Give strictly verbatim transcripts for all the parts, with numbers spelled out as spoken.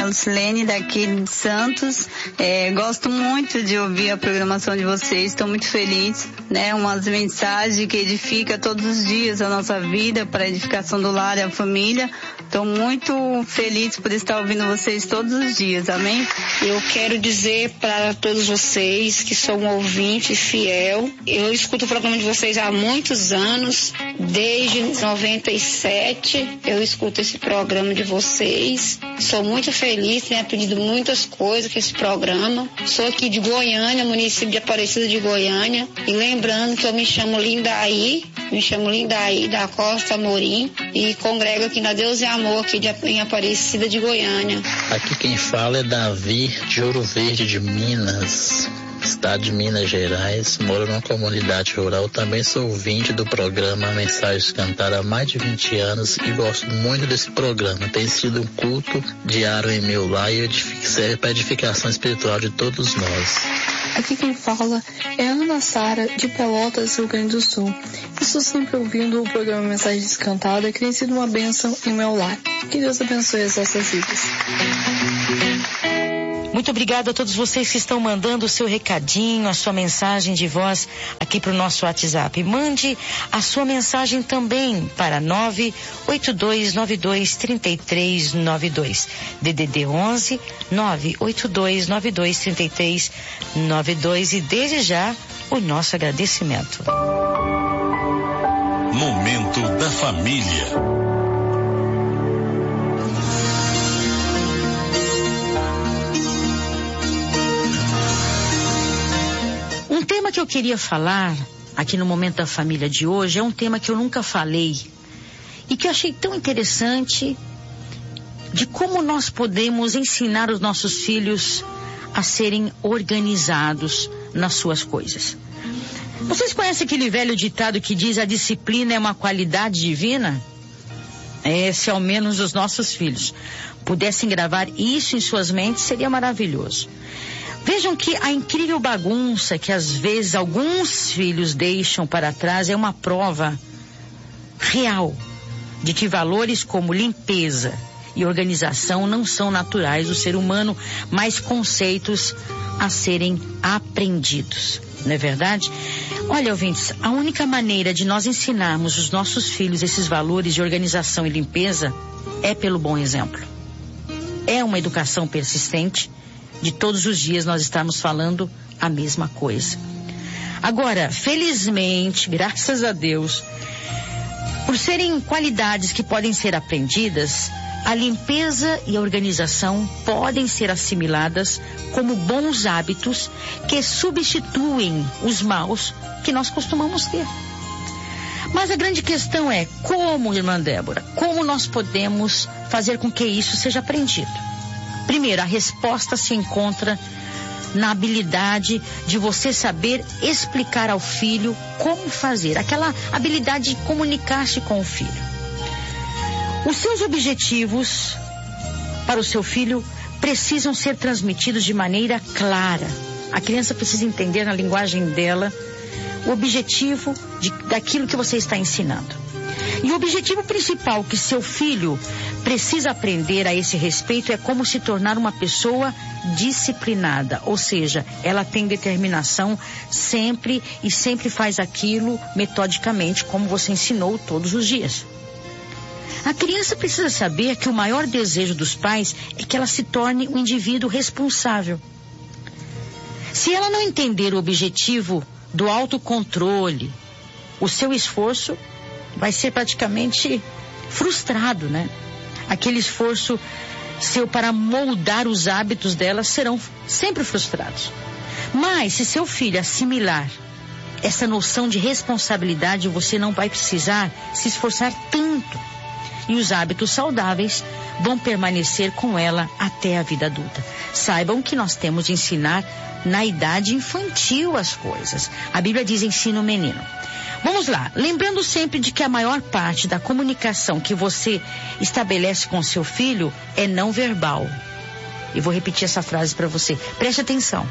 Lucilene, daqui de Santos. É, gosto muito de ouvir a programação de vocês, estou muito feliz, né? Umas mensagens que edificam todos os dias a nossa vida, para a edificação do lar e a família. Estou muito feliz por estar ouvindo vocês todos os dias, amém? Eu quero dizer para todos vocês que sou um ouvinte fiel, eu escuto o programa de vocês há muitos anos, desde noventa e sete, eu escuto esse programa de vocês, sou muito feliz, tenho aprendido muitas coisas com esse programa. Sou aqui de Goiânia, município de Aparecida de Goiânia, e lembrando que eu me chamo Lindaí, me chamo Lindaí da Costa Amorim, e congrego aqui na Deus e Amor, aqui de, em Aparecida de Goiânia. Aqui quem fala é Davi, de Ouro Verde de Minas, estado de Minas Gerais. Moro numa comunidade rural, também sou ouvinte do programa Mensagens Cantadas há mais de vinte anos e gosto muito desse programa. Tem sido um culto diário em meu lar e serve para a edificação espiritual de todos nós. Aqui quem fala é Ana Sara, de Pelotas, Rio Grande do Sul. Estou sempre ouvindo o programa Mensagens Cantadas, que tem sido uma bênção em meu lar. Que Deus abençoe as nossas vidas. Muito obrigada a todos vocês que estão mandando o seu recadinho, a sua mensagem de voz aqui para o nosso WhatsApp. Mande a sua mensagem também para nove oito dois nove dois três três nove dois. D D D onze nove oito dois nove dois três três nove dois, e desde já o nosso agradecimento. Momento da Família. Um tema que eu queria falar aqui no Momento da Família de hoje é um tema que eu nunca falei e que eu achei tão interessante, de como nós podemos ensinar os nossos filhos a serem organizados nas suas coisas. Vocês conhecem aquele velho ditado que diz: a disciplina é uma qualidade divina? É, se ao menos os nossos filhos pudessem gravar isso em suas mentes, seria maravilhoso. Vejam que a incrível bagunça que às vezes alguns filhos deixam para trás é uma prova real de que valores como limpeza e organização não são naturais do ser humano, mas conceitos a serem aprendidos. Não é verdade? Olha, ouvintes, a única maneira de nós ensinarmos os nossos filhos esses valores de organização e limpeza é pelo bom exemplo. É uma educação persistente, de todos os dias nós estamos falando a mesma coisa. Agora, felizmente, graças a Deus, por serem qualidades que podem ser aprendidas, a limpeza e a organização podem ser assimiladas como bons hábitos que substituem os maus que nós costumamos ter. Mas a grande questão é como, irmã Débora, como nós podemos fazer com que isso seja aprendido? Primeiro, a resposta se encontra na habilidade de você saber explicar ao filho como fazer, aquela habilidade de comunicar-se com o filho. Os seus objetivos para o seu filho precisam ser transmitidos de maneira clara. A criança precisa entender na linguagem dela o objetivo de, daquilo que você está ensinando. E o objetivo principal que seu filho precisa aprender a esse respeito é como se tornar uma pessoa disciplinada, ou seja, ela tem determinação sempre e sempre faz aquilo metodicamente como você ensinou todos os dias. A criança precisa saber que o maior desejo dos pais é que ela se torne um indivíduo responsável. Se ela não entender o objetivo do autocontrole, o seu esforço vai ser praticamente frustrado, né? Aquele esforço seu para moldar os hábitos dela serão sempre frustrados. Mas se seu filho assimilar essa noção de responsabilidade, você não vai precisar se esforçar tanto. E os hábitos saudáveis vão permanecer com ela até a vida adulta. Saibam que nós temos de ensinar na idade infantil as coisas. A Bíblia diz: ensina o menino. Vamos lá, lembrando sempre de que a maior parte da comunicação que você estabelece com seu filho é não verbal. E vou repetir essa frase para você. Preste atenção.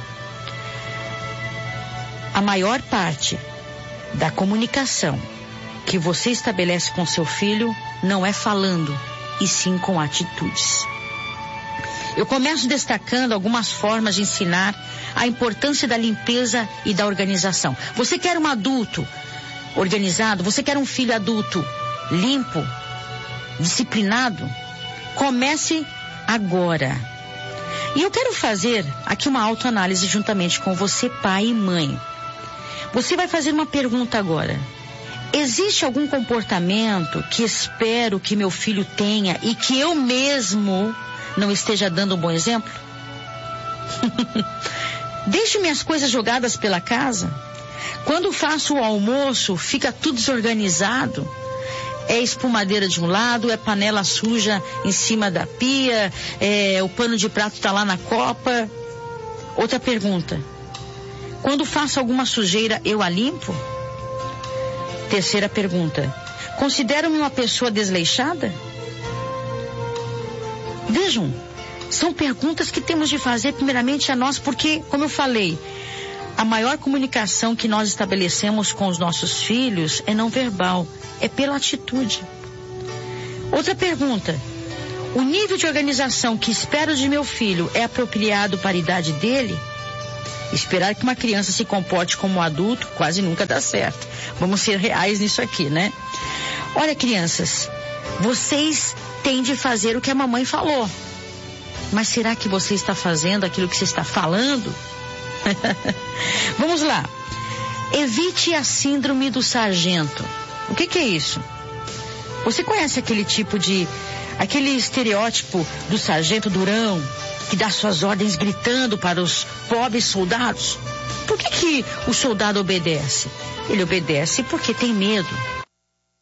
A maior parte da comunicação que você estabelece com seu filho não é falando, e sim com atitudes. Eu começo destacando algumas formas de ensinar a importância da limpeza e da organização. Você quer um adulto organizado? Você quer um filho adulto limpo, disciplinado? Comece agora. E eu quero fazer aqui uma autoanálise juntamente com você, pai e mãe. Você vai fazer uma pergunta agora. Existe algum comportamento que espero que meu filho tenha e que eu mesmo não esteja dando um bom exemplo? Deixo minhas coisas jogadas pela casa. Quando faço o almoço, fica tudo desorganizado. É espumadeira de um lado, é panela suja em cima da pia, é, o pano de prato está lá na copa. Outra pergunta. Quando faço alguma sujeira, eu a limpo? Terceira pergunta. Considero-me uma pessoa desleixada? Vejam, são perguntas que temos de fazer primeiramente a nós, porque, como eu falei, a maior comunicação que nós estabelecemos com os nossos filhos é não verbal, é pela atitude. Outra pergunta. O nível de organização que espero de meu filho é apropriado para a idade dele? Esperar que uma criança se comporte como um adulto quase nunca dá certo. Vamos ser reais nisso aqui, né? Olha, crianças, vocês têm de fazer o que a mamãe falou. Mas será que você está fazendo aquilo que você está falando? Vamos lá. Evite a síndrome do sargento. O que que é isso? Você conhece aquele tipo de... aquele estereótipo do sargento durão, que dá suas ordens gritando para os pobres soldados? Por que que o soldado obedece? Ele obedece porque tem medo.